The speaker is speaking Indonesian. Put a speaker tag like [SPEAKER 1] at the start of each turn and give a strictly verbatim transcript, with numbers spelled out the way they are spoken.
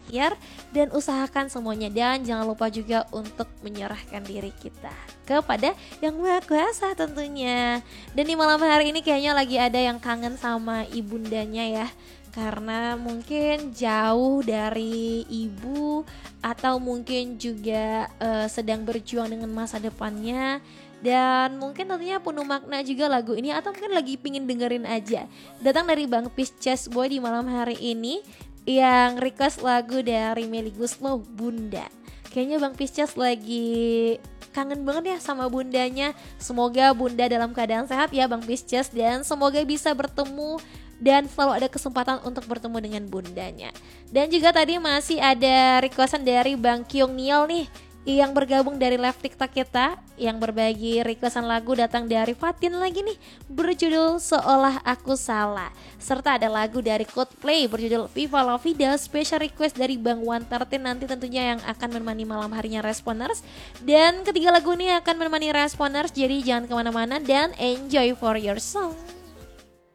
[SPEAKER 1] ikhtiar dan usahakan semuanya. Dan jangan lupa juga untuk menyerahkan diri kita kepada Yang Maha Kuasa tentunya. Dan di malam hari ini kayaknya lagi ada yang kangen sama ibundanya ya, karena mungkin jauh dari ibu atau mungkin juga uh, sedang berjuang dengan masa depannya. Dan mungkin tentunya penuh makna juga lagu ini, atau mungkin lagi pingin dengerin aja. Datang dari Bang Pisces Boy di malam hari ini yang request lagu dari Melly Goeslaw, Bunda. Kayaknya Bang Pisces lagi kangen banget ya sama bundanya. Semoga bunda dalam keadaan sehat ya Bang Pisces, dan semoga bisa bertemu dan selalu ada kesempatan untuk bertemu dengan bundanya. Dan juga tadi masih ada requestan dari Bang Kyung Niel nih, yang bergabung dari live TikTok kita, yang berbagi requestan lagu datang dari Fatin lagi nih, berjudul Seolah Aku Salah. Serta ada lagu dari Coldplay berjudul Viva La Vida, special request dari Bang One Thirteen nanti tentunya yang akan menemani malam harinya Responers. Dan ketiga lagu ini akan menemani Responers, jadi jangan kemana-mana dan enjoy for your song.